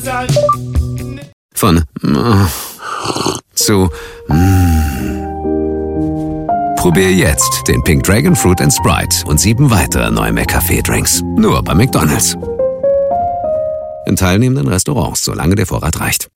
Von zu Probier jetzt den Pink Dragon Fruit & Sprite und 7 weitere neue McCafé-Drinks. Nur bei McDonald's. In teilnehmenden Restaurants, solange der Vorrat reicht.